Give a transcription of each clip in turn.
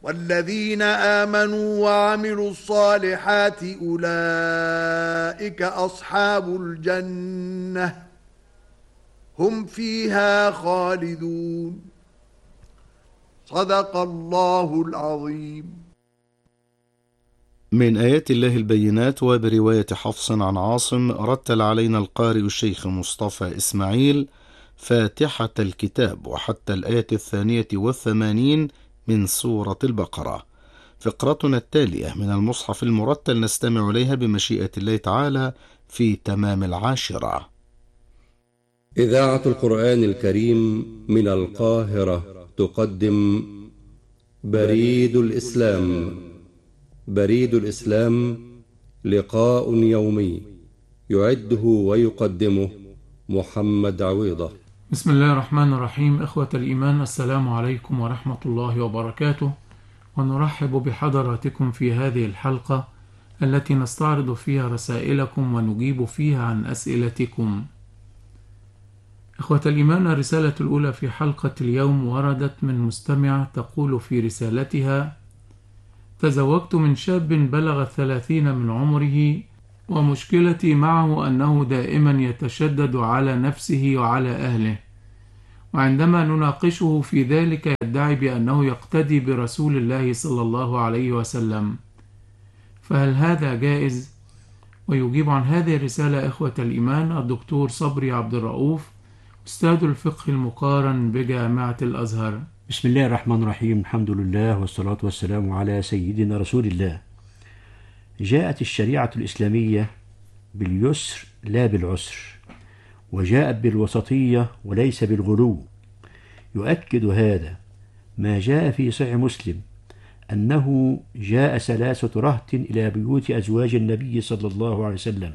والذين آمنوا وعملوا الصالحات أولئك أصحاب الجنة هم فيها خالدون. صدق الله العظيم. من آيات الله البينات. وبرواية حفص عن عاصم رتل علينا القارئ الشيخ مصطفى إسماعيل فاتحة الكتاب وحتى الآية 82 من سورة البقرة. فقرتنا التالية من المصحف المرتل نستمع إليها بمشيئة الله تعالى في تمام 10. إذاعة القرآن الكريم من القاهرة تقدم بريد الإسلام. بريد الإسلام لقاء يومي يعده ويقدمه محمد عويضة. بسم الله الرحمن الرحيم. إخوة الإيمان، السلام عليكم ورحمة الله وبركاته، ونرحب بحضراتكم في هذه الحلقة التي نستعرض فيها رسائلكم ونجيب فيها عن أسئلتكم. إخوة الإيمان، الرسالة الأولى في حلقة اليوم وردت من مستمعة تقول في رسالتها: تزوجت من شاب بلغ 30 من عمره، ومشكلتي معه أنه دائما يتشدد على نفسه وعلى أهله، وعندما نناقشه في ذلك يدعي بأنه يقتدي برسول الله صلى الله عليه وسلم، فهل هذا جائز؟ ويجيب عن هذه الرسالة إخوة الإيمان الدكتور صبري عبد الرؤوف، أستاذ الفقه المقارن بجامعة الأزهر. بسم الله الرحمن الرحيم. الحمد لله والصلاة والسلام على سيدنا رسول الله. جاءت الشريعة الإسلامية باليسر لا بالعسر، وجاءت بالوسطية وليس بالغلو. يؤكد هذا ما جاء في صحيح مسلم أنه جاء 3 رهط إلى بيوت أزواج النبي صلى الله عليه وسلم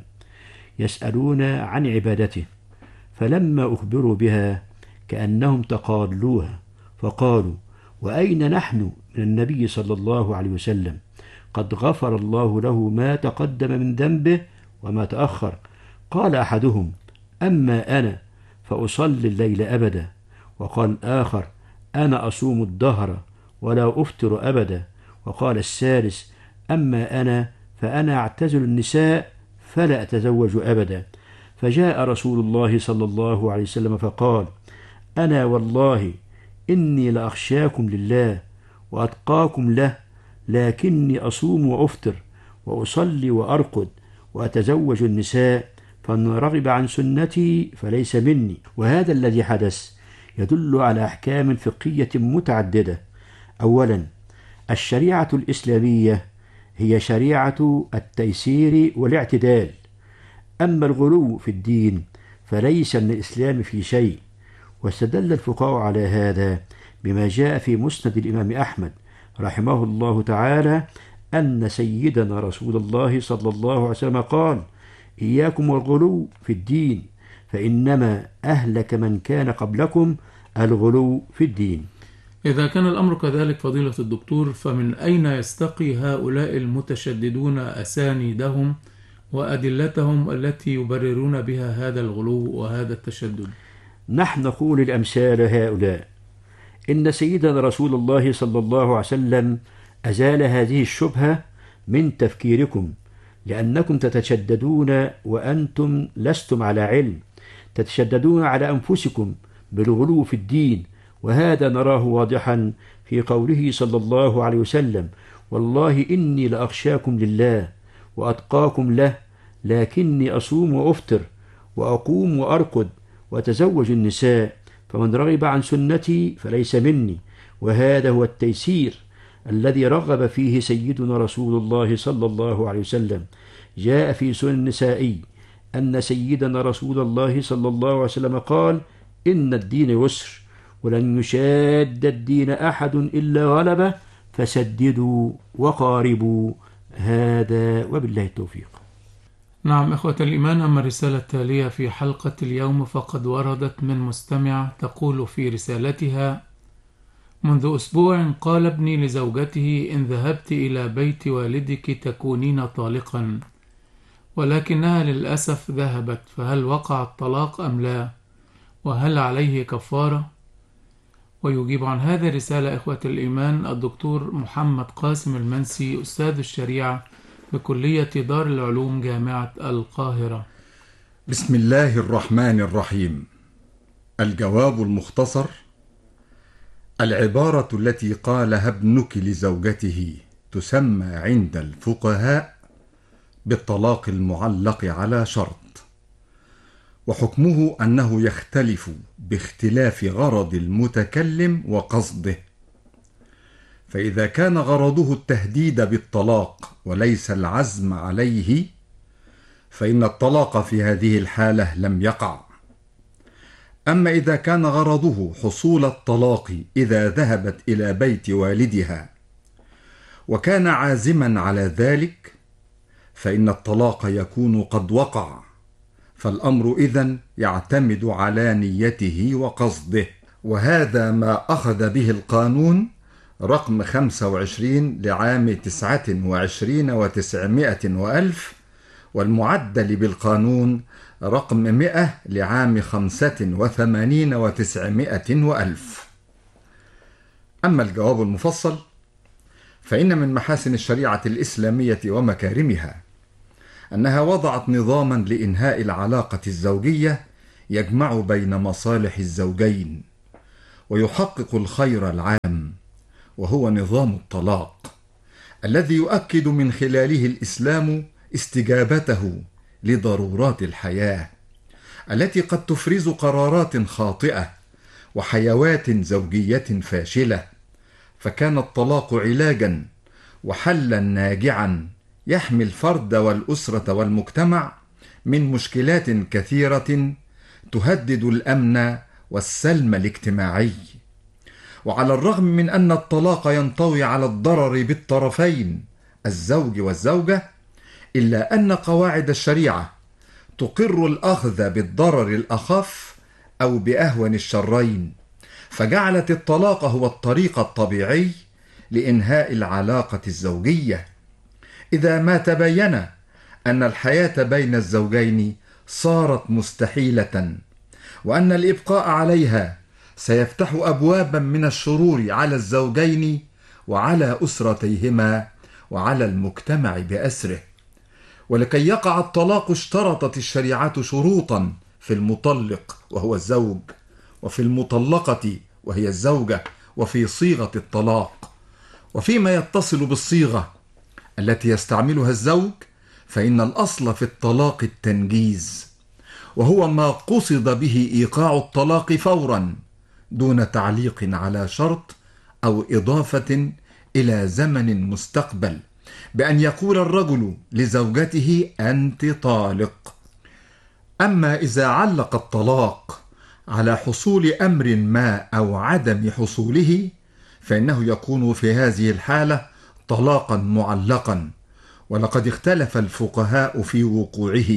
يسألون عن عبادته، فلما أخبروا بها كأنهم تقالوها، فقالوا: وأين نحن من النبي صلى الله عليه وسلم؟ قد غفر الله له ما تقدم من ذنبه وما تأخر. قال أحدهم: أما أنا فأصلي الليل أبدا. وقال الآخر: أنا أصوم الدهر ولا أفطر أبدا. وقال الثالث: أما أنا فأنا أعتزل النساء فلا أتزوج أبدا. فجاء رسول الله صلى الله عليه وسلم فقال: أنا والله إني لأخشاكم لله وأتقاكم له، لكني أصوم وأفطر وأصلي وأرقد وأتزوج النساء، فمن رغب عن سنتي فليس مني. وهذا الذي حدث يدل على أحكام فقهية متعددة. أولا، الشريعة الإسلامية هي شريعة التيسير والاعتدال، أما الغلو في الدين فليس من الإسلام في شيء. واستدل الفقهاء على هذا بما جاء في مسند الإمام أحمد رحمه الله تعالى أن سيدنا رسول الله صلى الله عليه وسلم قال: إياكم والغلو في الدين، فإنما أهلك من كان قبلكم الغلو في الدين. إذا كان الأمر كذلك فضيلة الدكتور، فمن أين يستقي هؤلاء المتشددون أسانيدهم وأدلتهم التي يبررون بها هذا الغلو وهذا التشدد؟ نحن نقول الأمثال هؤلاء: إن سيدنا رسول الله صلى الله عليه وسلم أزال هذه الشبهة من تفكيركم، لأنكم تتشددون وأنتم لستم على علم، تتشددون على أنفسكم بالغلو في الدين، وهذا نراه واضحا في قوله صلى الله عليه وسلم: والله إني لأخشاكم لله وأتقاكم له، لكني أصوم وأفطر وأقوم وأرقد وأتزوج النساء، فمن رغب عن سنتي فليس مني. وهذا هو التيسير الذي رغب فيه سيدنا رسول الله صلى الله عليه وسلم. جاء في سنن النسائي أن سيدنا رسول الله صلى الله عليه وسلم قال: إن الدين يسر ولن يشاد الدين أحد إلا غلبه، فسددوا وقاربوا. هذا وبالله التوفيق. نعم إخوة الإيمان، أما الرسالة التالية في حلقة اليوم فقد وردت من مستمعة تقول في رسالتها: منذ أسبوع قال ابني لزوجته: إن ذهبت إلى بيت والدك تكونين طالقا، ولكنها للأسف ذهبت، فهل وقع الطلاق أم لا؟ وهل عليه كفارة؟ ويجيب عن هذه الرسالة إخوة الإيمان الدكتور محمد قاسم المنسي، أستاذ الشريعة بكلية دار العلوم جامعة القاهرة. بسم الله الرحمن الرحيم. الجواب المختصر: العبارة التي قالها ابنك لزوجته تسمى عند الفقهاء بالطلاق المعلق على شرط، وحكمه أنه يختلف باختلاف غرض المتكلم وقصده. فإذا كان غرضه التهديد بالطلاق وليس العزم عليه، فإن الطلاق في هذه الحالة لم يقع. أما إذا كان غرضه حصول الطلاق إذا ذهبت إلى بيت والدها وكان عازما على ذلك، فإن الطلاق يكون قد وقع، فالأمر إذن يعتمد على نيته وقصده. وهذا ما أخذ به القانون رقم 25 لعام 29 و900 وألف، والمعدل بالقانون رقم 100 لعام 85 و900 وألف. أما الجواب المفصل، فإن من محاسن الشريعة الإسلامية ومكارمها أنها وضعت نظاما لإنهاء العلاقة الزوجية يجمع بين مصالح الزوجين ويحقق الخير العام، وهو نظام الطلاق الذي يؤكد من خلاله الإسلام استجابته لضرورات الحياة التي قد تفرز قرارات خاطئة وحيوات زوجية فاشلة، فكان الطلاق علاجا وحلا ناجعا يحمي الفرد والأسرة والمجتمع من مشكلات كثيرة تهدد الأمن والسلم الاجتماعي. وعلى الرغم من أن الطلاق ينطوي على الضرر بالطرفين الزوج والزوجة، إلا أن قواعد الشريعة تقر الأخذ بالضرر الأخف أو بأهون الشرين، فجعلت الطلاق هو الطريق الطبيعي لإنهاء العلاقة الزوجية إذا ما تبين أن الحياة بين الزوجين صارت مستحيلة، وأن الإبقاء عليها سيفتح أبوابا من الشرور على الزوجين وعلى أسرتيهما وعلى المجتمع بأسره. ولكي يقع الطلاق اشترطت الشريعة شروطا في المطلق وهو الزوج، وفي المطلقة وهي الزوجة، وفي صيغة الطلاق. وفيما يتصل بالصيغة التي يستعملها الزوج، فإن الأصل في الطلاق التنجيز، وهو ما قصد به إيقاع الطلاق فورا دون تعليق على شرط أو إضافة إلى زمن مستقبل، بأن يقول الرجل لزوجته أنت طالق. أما إذا علق الطلاق على حصول أمر ما أو عدم حصوله، فإنه يكون في هذه الحالة طلاقا معلقا، ولقد اختلف الفقهاء في وقوعه،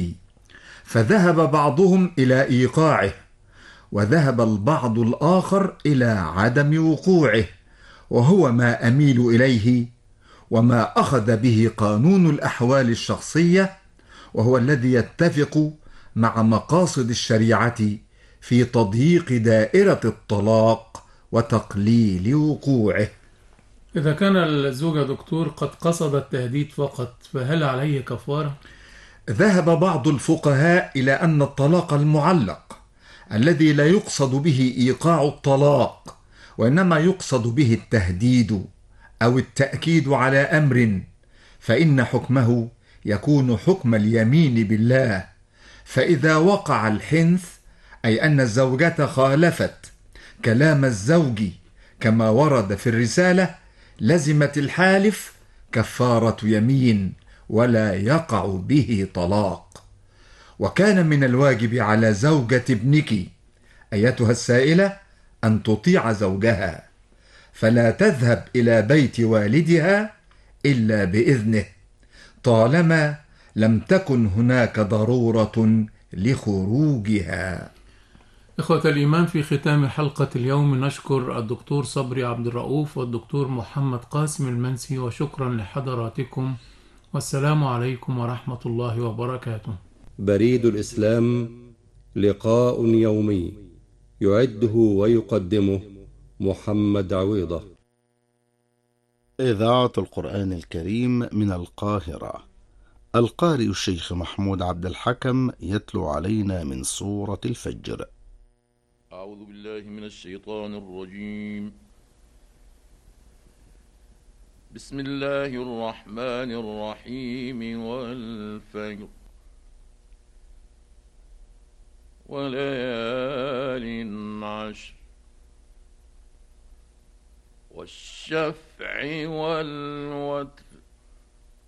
فذهب بعضهم إلى إيقاعه، وذهب البعض الآخر إلى عدم وقوعه، وهو ما أميل إليه وما أخذ به قانون الأحوال الشخصية، وهو الذي يتفق مع مقاصد الشريعة في تضييق دائرة الطلاق وتقليل وقوعه. إذا كان الزوج دكتور قد قصد التهديد فقط، فهل عليه كفارة؟ ذهب بعض الفقهاء إلى أن الطلاق المعلق الذي لا يقصد به إيقاع الطلاق، وإنما يقصد به التهديد أو التأكيد على أمر، فإن حكمه يكون حكم اليمين بالله. فإذا وقع الحنث، أي أن الزوجة خالفت كلام الزوج كما ورد في الرسالة، لزمت الحالف كفارة يمين ولا يقع به طلاق. وكان من الواجب على زوجة ابنك أيتها السائلة أن تطيع زوجها، فلا تذهب إلى بيت والدها إلا بإذنه، طالما لم تكن هناك ضرورة لخروجها. إخوة الإيمان، في ختام حلقة اليوم نشكر الدكتور صبري عبد الرؤوف والدكتور محمد قاسم المنسي، وشكرا لحضراتكم، والسلام عليكم ورحمة الله وبركاته. بريد الإسلام، لقاء يومي يعده ويقدمه محمد عويضة. إذاعة القرآن الكريم من القاهرة. القارئ الشيخ محمود عبد الحكم يتلو علينا من سورة الفجر. أعوذ بالله من الشيطان الرجيم. بسم الله الرحمن الرحيم. والفجر وليال عشر والشفع والوتر